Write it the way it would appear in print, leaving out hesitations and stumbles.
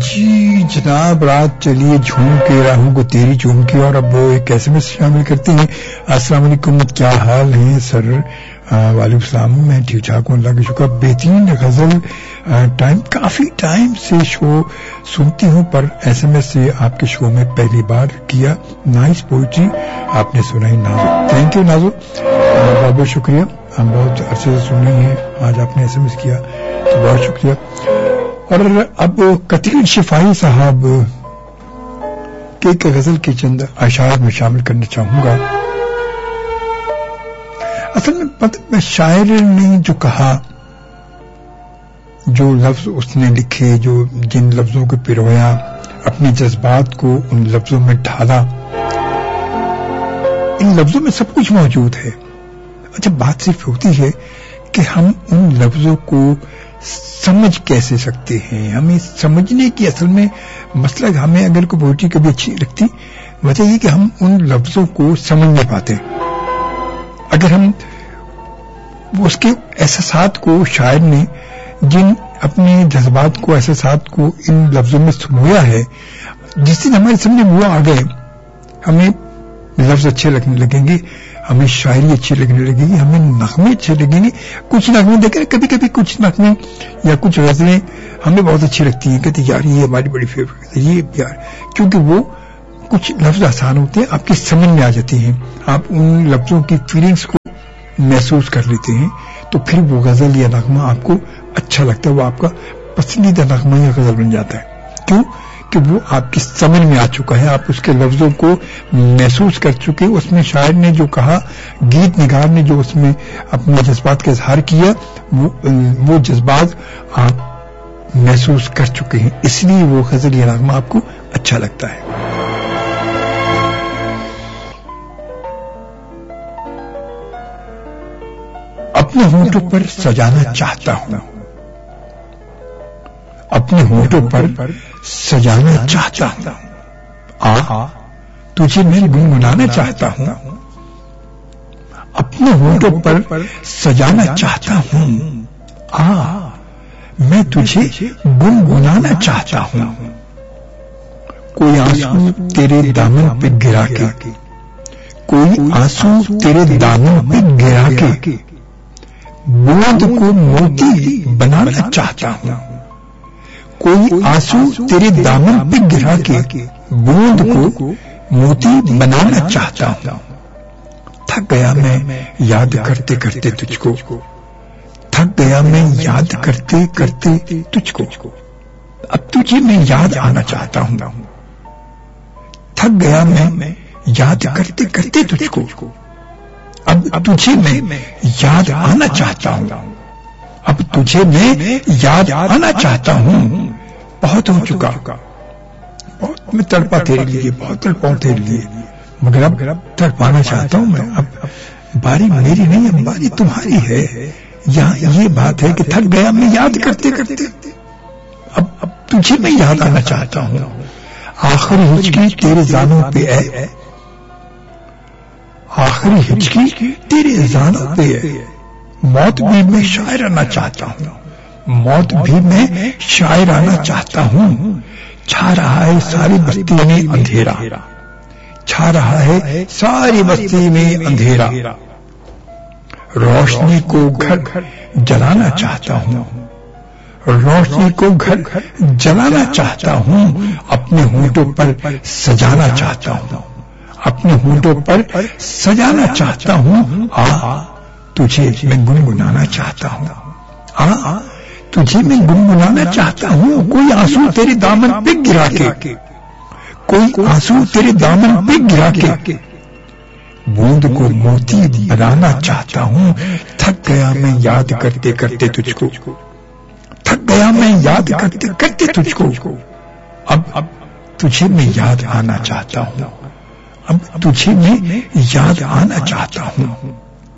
جی جناب، رات چلیے جھوم کے راہوں کو تیری جھوم کے، اور اب وہ ایک ایس ایم ایس شامل کرتے ہیں. السلام علیکم، کیا حال ہے سر؟ وعلیکم السلام، میں ٹھیک ٹھاک ہوں، اللہ کا شکر. بہترین غزل، کافی ٹائم سے شو سنتی ہوں، پر ایس ایم ایس سے آپ کے شو میں پہلی بار کیا. نائس پوئٹری آپ نے سنائی نازو، تھینک یو نازو، بہت بہت شکریہ. ہم بہت عرصے سے سن رہے ہیں، آج آپ نے ایس ایم ایس کیا تو بہت شکریہ. اور اب قطیر شفائی صاحب کے ایک غزل کے چند اشعار میں شامل کرنا چاہوں گا. اصل میں شاعر نے جو کہا، جو لفظ اس نے لکھے، جو جن لفظوں کو پرویا، اپنے جذبات کو ان لفظوں میں ڈھالا، ان لفظوں میں سب کچھ موجود ہے. اچھا، بات صرف ہوتی ہے کہ ہم ان لفظوں کو سمجھ کیسے سکتے ہیں. ہمیں سمجھنے کی اصل میں مسئلہ، ہمیں اگر کوئی پوئٹری کبھی اچھی لگتی، وجہ یہ کہ ہم ان لفظوں کو سمجھ نہیں پاتے. اگر ہم اس کے احساسات کو، شاعر نے جن اپنے جذبات کو، احساسات کو ان لفظوں میں سمویا ہے، جس دن ہمارے سامنے وہ آ گئے، ہمیں لفظ اچھے لگنے لگیں گے، ہمیں شاعری اچھی لگنے لگے گی، ہمیں نغمے اچھے لگیں گے. کچھ نغمے دیکھیں، کبھی کبھی کچھ نغمے یا کچھ غزلیں ہمیں بہت اچھی لگتی ہیں، کہتے یار یہ ہماری بڑی فیوریٹ ہے، یہ پیار، کیونکہ وہ کچھ لفظ آسان ہوتے ہیں، آپ کی سمجھ میں آ جاتی ہیں، آپ ان لفظوں کی فیلنگز کو محسوس کر لیتے ہیں، تو پھر وہ غزل یا نغمہ آپ کو اچھا لگتا ہے، وہ آپ کا پسندیدہ نغمہ یا غزل بن جاتا ہے. کیوں کہ وہ آپ کی سمجھ میں آ چکا ہے، آپ اس کے لفظوں کو محسوس کر چکے. اس میں شاعر نے جو کہا، گیت نگار نے جو اس میں اپنے جذبات کا اظہار کیا، وہ جذبات آپ محسوس کر چکے ہیں، اس لیے وہ غزل یا نغمہ آپ کو اچھا لگتا ہے. اپنے ہونٹوں پر سجانا چاہتا ہوں، اپنے ہونٹوں پر سجانا چاہتا ہوں، تجھے میں گنگنانا چاہتا ہوں. اپنے ہونٹوں پر سجانا چاہتا ہوں، میں تجھے گنگنانا چاہتا ہوں. کوئی آنسو تیرے دامن پہ گرا کے، کوئی آنسو تیرے دامن پہ گرا کے بوند کو موتی بنانا چاہتا ہوں. کوئی آنسو تیرے دامن پہ گرا کے بوند کو موتی بنانا چاہتا ہوں. تھک گیا میں یاد کرتے کرتے تجھ کو، تھک گیا میں یاد کرتے کرتے تجھ کو، اب تجھے میں یاد آنا چاہتا ہوں. تھک گیا میں یاد کرتے کرتے تجھ کو، اب تجھے میں یاد آنا چاہتا ہوں. اب تجھے میں یاد آنا چاہتا ہوں. بہت ہو چکا، بہت میں تڑپا تیرے لیے، بہت تڑپاؤں تیرے لیے، مگر اب تڑپانا چاہتا ہوں میں. اب باری میری نہیں، اب باری تمہاری ہے. یہاں یہ بات ہے کہ تھک گیا میں یاد کرتے کرتے، اب تجھے میں یاد آنا چاہتا ہوں. آخری ہچکی تیرے زانوں پہ ہے، آخری ہچکی تیرے زانوں پہ ہے. موت بھی میں شاعرانہ چاہتا ہوں، موت بھی میں شاعرانہ چاہتا ہوں. چھا رہا ہے ساری بستی میں اندھیرا، چھا رہا ہے ساری بستی میں اندھیرا. روشنی کو گھر جلانا چاہتا ہوں، روشنی کو گھر جلانا چاہتا ہوں. اپنے ہونٹوں پر سجانا چاہتا ہوں، اپنے ہونٹوں پر سجانا چاہتا ہوں. تجھے میں گنگنانا چاہتا ہوں، تجھے میں گنگنانا چاہتا ہوں. کوئی آنسو تیرے دامن پہ گرا کے، کوئی آنسو تیرے دامن پہ گرا کے بوند کو موتی بنانا چاہتا ہوں. تھک گیا میں یاد کرتے کرتے تجھ کو، تھک گیا میں یاد کرتے کرتے تجھ کو، اب تجھے میں یاد آنا چاہتا ہوں. اب تجھے میں یاد آنا چاہتا ہوں.